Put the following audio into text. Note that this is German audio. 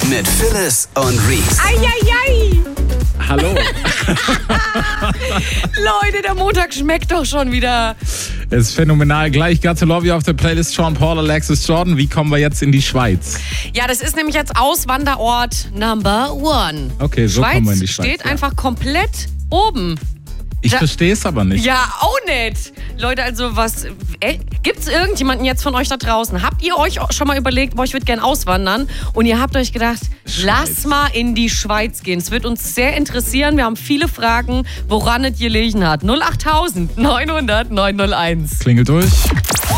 mit Phyllis und Reese. Eieiei! Hallo. Leute, der Montag schmeckt doch schon wieder. Es ist phänomenal. Gleich Got to Love You auf der Playlist. Sean Paul, Alexis Jordan. Wie kommen wir jetzt in die Schweiz? Ja, das ist nämlich jetzt Auswanderort Number 1. Okay, so kommen wir in die Schweiz. Steht einfach komplett oben. Ich verstehe es aber nicht. Ja, auch nicht. Leute, also was... Gibt es irgendjemanden jetzt von euch da draußen? Habt ihr euch schon mal überlegt, ich würde gerne auswandern und ihr habt euch gedacht, lass mal in die Schweiz gehen. Es wird uns sehr interessieren. Wir haben viele Fragen, woran es gelegen hat. 08000 900 901. Klingelt durch.